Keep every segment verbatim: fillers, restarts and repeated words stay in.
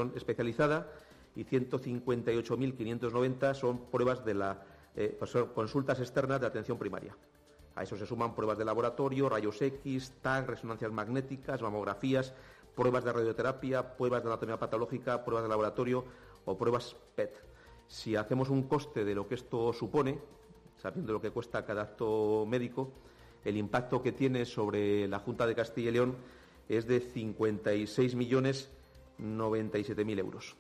atención especializada y ciento cincuenta y ocho mil quinientos noventa son pruebas de la eh, son consultas externas de atención primaria. A eso se suman pruebas de laboratorio, rayos X, T A C, resonancias magnéticas, mamografías, pruebas de radioterapia, pruebas de anatomía patológica, pruebas de laboratorio o pruebas P E T. Si hacemos un coste de lo que esto supone, sabiendo lo que cuesta cada acto médico, el impacto que tiene sobre la Junta de Castilla y León es de cincuenta y seis millones noventa y siete mil euros,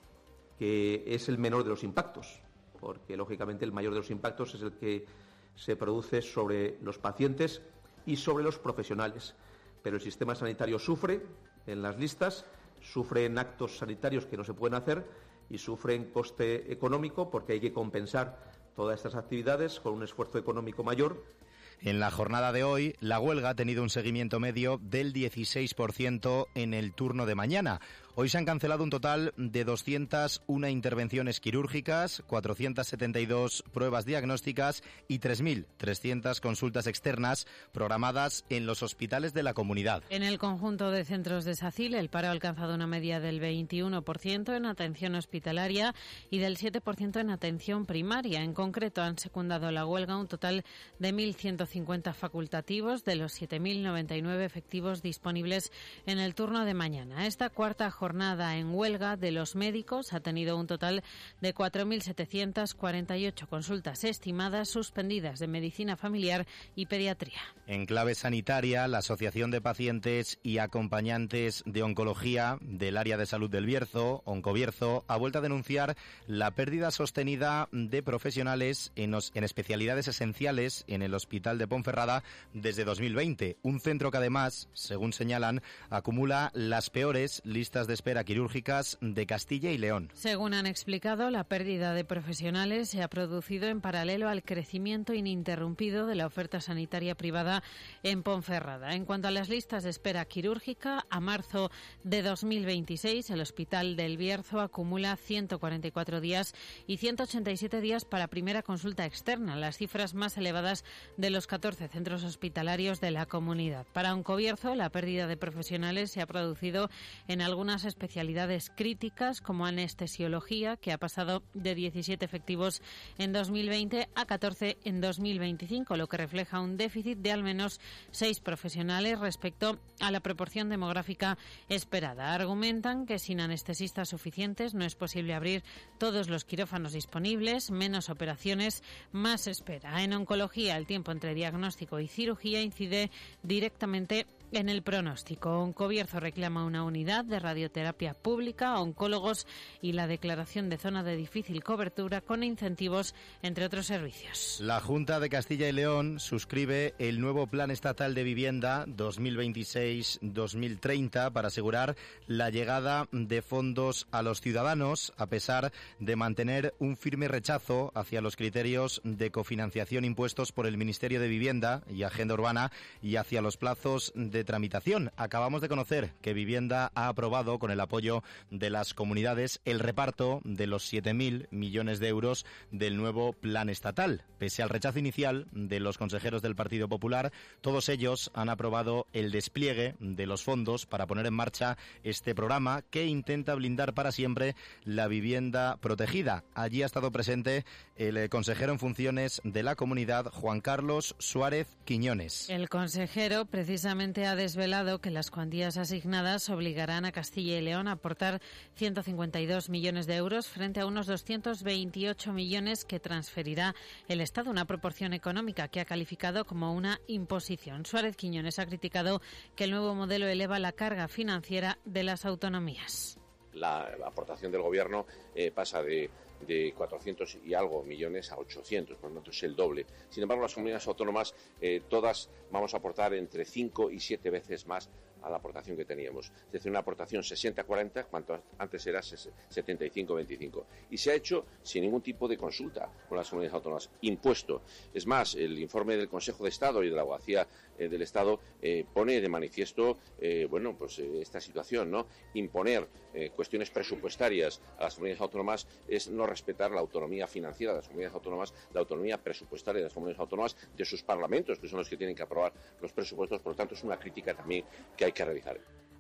que es el menor de los impactos, porque lógicamente el mayor de los impactos es el que se produce sobre los pacientes y sobre los profesionales. Pero el sistema sanitario sufre en las listas, sufre en actos sanitarios que no se pueden hacer y sufre en coste económico porque hay que compensar todas estas actividades con un esfuerzo económico mayor. En la jornada de hoy, la huelga ha tenido un seguimiento medio del dieciséis por ciento en el turno de mañana. Hoy se han cancelado un total de doscientas una intervenciones quirúrgicas, cuatrocientas setenta y dos pruebas diagnósticas y tres mil trescientas consultas externas programadas en los hospitales de la comunidad. En el conjunto de centros de SACIL, el paro ha alcanzado una media del veintiuno por ciento en atención hospitalaria y del siete por ciento en atención primaria. En concreto, han secundado la huelga un total de mil ciento cincuenta facultativos de los siete mil noventa y nueve efectivos disponibles en el turno de mañana. Esta cuarta jornada en huelga de los médicos ha tenido un total de cuatro mil setecientas cuarenta y ocho consultas estimadas suspendidas de medicina familiar y pediatría. En clave sanitaria, la Asociación de Pacientes y Acompañantes de Oncología del Área de Salud del Bierzo, Oncobierzo, ha vuelto a denunciar la pérdida sostenida de profesionales en, los, en especialidades esenciales en el Hospital de Ponferrada desde dos mil veinte. Un centro que además, según señalan, acumula las peores listas de espera quirúrgicas de Castilla y León. Según han explicado, la pérdida de profesionales se ha producido en paralelo al crecimiento ininterrumpido de la oferta sanitaria privada en Ponferrada. En cuanto a las listas de espera quirúrgica, a marzo de dos mil veintiséis, el Hospital del Bierzo acumula ciento cuarenta y cuatro días y ciento ochenta y siete días para primera consulta externa, las cifras más elevadas de los catorce centros hospitalarios de la comunidad. Para Oncobierzo, la pérdida de profesionales se ha producido en algunas especialidades críticas como anestesiología, que ha pasado de diecisiete efectivos en dos mil veinte a catorce en dos mil veinticinco, lo que refleja un déficit de al menos seis profesionales respecto a la proporción demográfica esperada. Argumentan que sin anestesistas suficientes no es posible abrir todos los quirófanos disponibles, menos operaciones, más espera. En oncología, el tiempo entre diagnóstico y cirugía incide directamente en el pronóstico. Oncobierzo reclama una unidad de radioterapia pública, oncólogos y la declaración de zona de difícil cobertura con incentivos, entre otros servicios. La Junta de Castilla y León suscribe el nuevo Plan Estatal de Vivienda dos mil veintiséis dos mil treinta para asegurar la llegada de fondos a los ciudadanos, a pesar de mantener un firme rechazo hacia los criterios de cofinanciación impuestos por el Ministerio de Vivienda y Agenda Urbana y hacia los plazos de tramitación. Acabamos de conocer que Vivienda ha aprobado, con el apoyo de las comunidades, el reparto de los siete mil millones de euros del nuevo plan estatal. Pese al rechazo inicial de los consejeros del Partido Popular, todos ellos han aprobado el despliegue de los fondos para poner en marcha este programa que intenta blindar para siempre la vivienda protegida. Allí ha estado presente el consejero en funciones de la comunidad, Juan Carlos Suárez Quiñones. El consejero precisamente ha desvelado que las cuantías asignadas obligarán a Castilla y León a aportar ciento cincuenta y dos millones de euros frente a unos doscientos veintiocho millones que transferirá el Estado, una proporción económica que ha calificado como una imposición. Suárez Quiñones ha criticado que el nuevo modelo eleva la carga financiera de las autonomías. La aportación del Gobierno eh, pasa de, de cuatrocientos y algo millones a ochocientos, por lo tanto es el doble. Sin embargo, las comunidades autónomas, eh, todas vamos a aportar entre cinco y siete veces más a la aportación que teníamos. Es decir, una aportación sesenta cuarenta, cuanto antes era setenta y cinco veinticinco. Y se ha hecho sin ningún tipo de consulta con las comunidades autónomas. Impuesto. Es más, el informe del Consejo de Estado y de la Abogacía eh, del Estado eh, pone de manifiesto, eh, bueno, pues eh, esta situación, ¿no? Imponer eh, cuestiones presupuestarias a las comunidades autónomas es no respetar la autonomía financiera de las comunidades autónomas, la autonomía presupuestaria de las comunidades autónomas, de sus parlamentos, que son los que tienen que aprobar los presupuestos. Por lo tanto, es una crítica también que hay que realizar.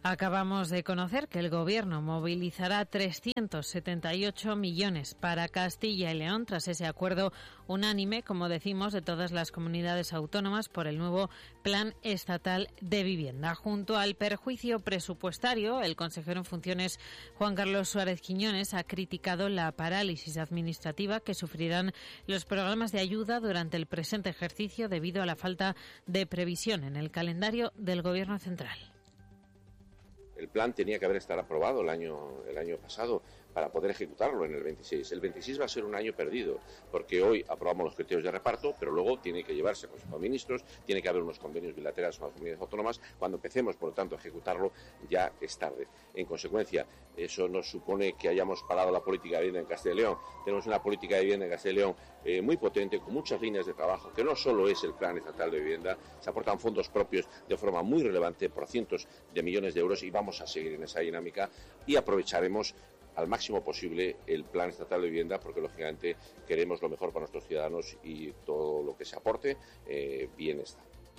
Acabamos de conocer que el Gobierno movilizará trescientos setenta y ocho millones para Castilla y León tras ese acuerdo unánime, como decimos, de todas las comunidades autónomas por el nuevo Plan Estatal de Vivienda. Junto al perjuicio presupuestario, el consejero en funciones Juan Carlos Suárez Quiñones ha criticado la parálisis administrativa que sufrirán los programas de ayuda durante el presente ejercicio debido a la falta de previsión en el calendario del Gobierno central. El plan tenía que haber estado aprobado el año, el año pasado para poder ejecutarlo en el veintiséis. El veintiséis va a ser un año perdido, porque hoy aprobamos los criterios de reparto, pero luego tiene que llevarse al Consejo de Ministros, tiene que haber unos convenios bilaterales con las comunidades autónomas. Cuando empecemos, por lo tanto, a ejecutarlo, ya es tarde. En consecuencia, eso nos supone que hayamos parado la política de vivienda en Castilla y León. Tenemos una política de vivienda en Castilla y León eh, muy potente, con muchas líneas de trabajo, que no solo es el Plan Estatal de Vivienda, se aportan fondos propios de forma muy relevante, por cientos de millones de euros, y vamos a seguir en esa dinámica y aprovecharemos al máximo posible el Plan Estatal de Vivienda, porque lógicamente queremos lo mejor para nuestros ciudadanos y todo lo que se aporte, eh, bien está.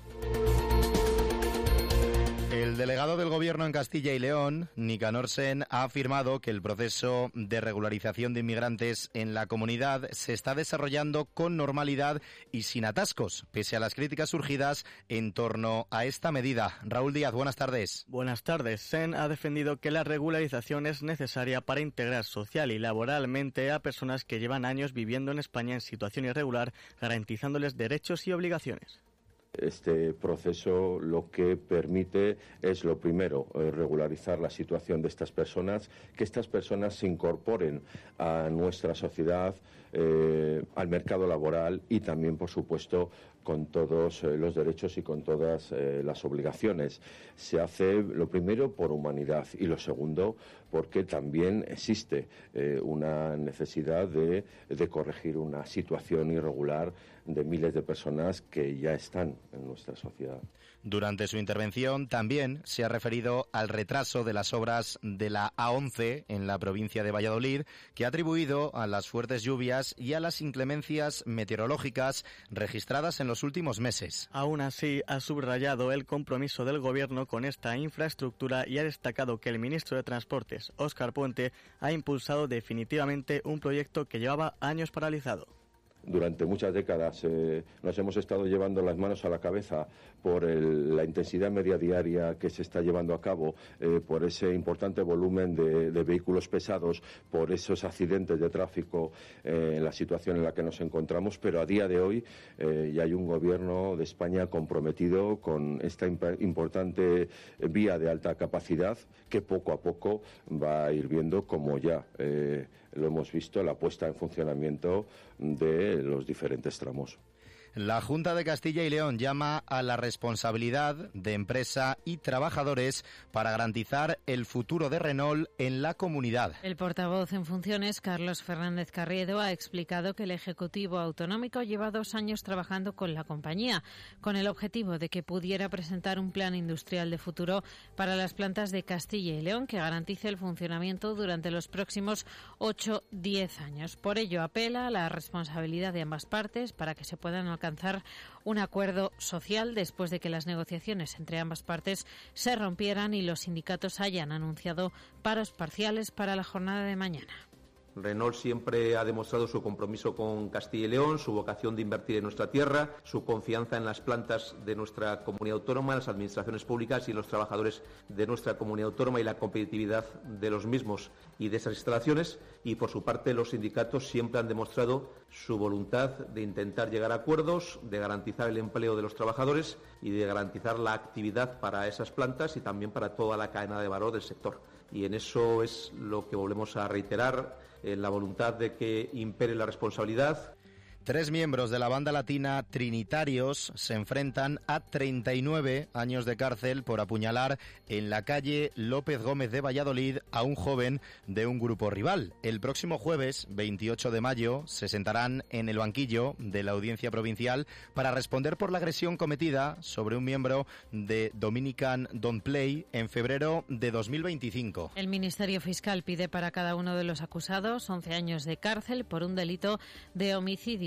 El delegado del Gobierno en Castilla y León, Nicanor Sen, ha afirmado que el proceso de regularización de inmigrantes en la comunidad se está desarrollando con normalidad y sin atascos, pese a las críticas surgidas en torno a esta medida. Raúl Díaz, buenas tardes. Buenas tardes. Sen ha defendido que la regularización es necesaria para integrar social y laboralmente a personas que llevan años viviendo en España en situación irregular, garantizándoles derechos y obligaciones. Este proceso lo que permite es, lo primero, regularizar la situación de estas personas, que estas personas se incorporen a nuestra sociedad, eh, al mercado laboral y también, por supuesto, con todos eh, los derechos y con todas eh, las obligaciones. Se hace, lo primero, por humanidad y lo segundo, porque también existe eh, una necesidad de, de corregir una situación irregular de miles de personas que ya están en nuestra sociedad. Durante su intervención también se ha referido al retraso de las obras de la A once en la provincia de Valladolid, que ha atribuido a las fuertes lluvias y a las inclemencias meteorológicas registradas en los últimos meses. Aún así, ha subrayado el compromiso del Gobierno con esta infraestructura y ha destacado que el ministro de Transportes, Óscar Puente, ha impulsado definitivamente un proyecto que llevaba años paralizado. Durante muchas décadas eh, nos hemos estado llevando las manos a la cabeza por el, la intensidad media diaria que se está llevando a cabo, eh, por ese importante volumen de, de vehículos pesados, por esos accidentes de tráfico, eh, en la situación en la que nos encontramos, pero a día de hoy eh, ya hay un gobierno de España comprometido con esta imp- importante vía de alta capacidad que poco a poco va a ir viendo como ya eh, lo hemos visto, la puesta en funcionamiento de los diferentes tramos. La Junta de Castilla y León llama a la responsabilidad de empresa y trabajadores para garantizar el futuro de Renault en la comunidad. El portavoz en funciones, Carlos Fernández Carriedo, ha explicado que el Ejecutivo Autonómico lleva dos años trabajando con la compañía, con el objetivo de que pudiera presentar un plan industrial de futuro para las plantas de Castilla y León que garantice el funcionamiento durante los próximos ocho a diez años. Por ello, apela a la responsabilidad de ambas partes para que se puedan alcanzar alcanzar un acuerdo social después de que las negociaciones entre ambas partes se rompieran y los sindicatos hayan anunciado paros parciales para la jornada de mañana. Renault siempre ha demostrado su compromiso con Castilla y León, su vocación de invertir en nuestra tierra, su confianza en las plantas de nuestra comunidad autónoma, las administraciones públicas y los trabajadores de nuestra comunidad autónoma y la competitividad de los mismos y de esas instalaciones. Y, por su parte, los sindicatos siempre han demostrado su voluntad de intentar llegar a acuerdos, de garantizar el empleo de los trabajadores y de garantizar la actividad para esas plantas y también para toda la cadena de valor del sector. Y en eso es lo que volvemos a reiterar, en la voluntad de que impere la responsabilidad. Tres miembros de la banda latina Trinitarios se enfrentan a treinta y nueve años de cárcel por apuñalar en la calle López Gómez de Valladolid a un joven de un grupo rival. El próximo jueves, veintiocho de mayo, se sentarán en el banquillo de la Audiencia Provincial para responder por la agresión cometida sobre un miembro de Dominican Don't Play en febrero de dos mil veinticinco. El Ministerio Fiscal pide para cada uno de los acusados once años de cárcel por un delito de homicidio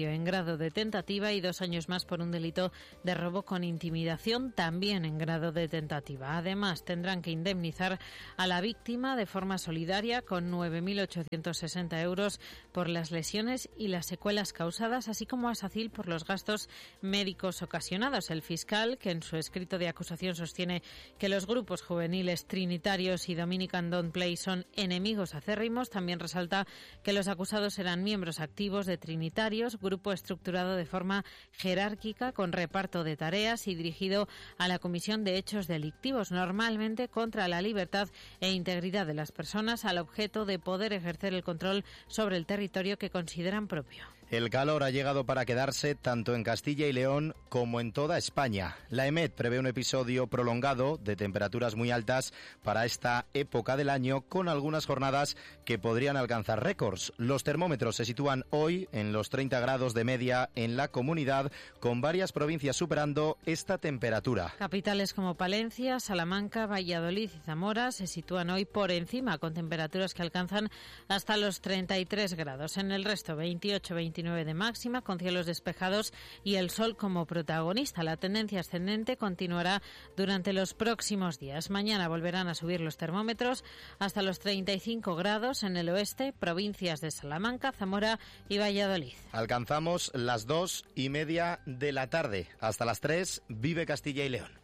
medio en grado de tentativa y dos años más por un delito de robo con intimidación, también en grado de tentativa. Además, tendrán que indemnizar a la víctima de forma solidaria con nueve mil ochocientos sesenta euros por las lesiones y las secuelas causadas, así como a SACIL por los gastos médicos ocasionados. El fiscal, que en su escrito de acusación sostiene que los grupos juveniles trinitarios y Dominican Don't Play son enemigos acérrimos, también resalta que los acusados eran miembros activos de Trinitarios, grupo estructurado de forma jerárquica con reparto de tareas y dirigido a la comisión de hechos delictivos, normalmente contra la libertad e integridad de las personas, al objeto de poder ejercer el control sobre el territorio que consideran propio. El calor ha llegado para quedarse tanto en Castilla y León como en toda España. La EMET prevé un episodio prolongado de temperaturas muy altas para esta época del año, con algunas jornadas que podrían alcanzar récords. Los termómetros se sitúan hoy en los treinta grados de media en la comunidad, con varias provincias superando esta temperatura. Capitales como Palencia, Salamanca, Valladolid y Zamora se sitúan hoy por encima, con temperaturas que alcanzan hasta los treinta y tres grados. En el resto, veintiocho, veintinueve de máxima, con cielos despejados y el sol como protagonista. La tendencia ascendente continuará durante los próximos días. Mañana volverán a subir los termómetros hasta los treinta y cinco grados en el oeste, provincias de Salamanca, Zamora y Valladolid. Alcanzamos las dos y media de la tarde. Hasta las tres, vive Castilla y León.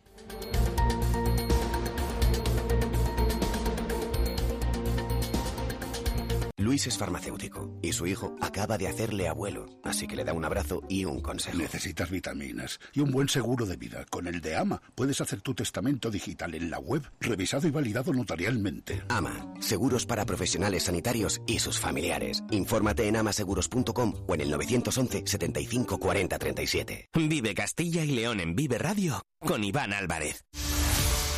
Luis es farmacéutico y su hijo acaba de hacerle abuelo, así que le da un abrazo y un consejo. Necesitas vitaminas y un buen seguro de vida. Con el de AMA puedes hacer tu testamento digital en la web, revisado y validado notarialmente. AMA, seguros para profesionales sanitarios y sus familiares. Infórmate en amaseguros punto com o en el nueve once, setenta y cinco, cuarenta, treinta y siete. Vive Castilla y León en Vive Radio con Iván Álvarez.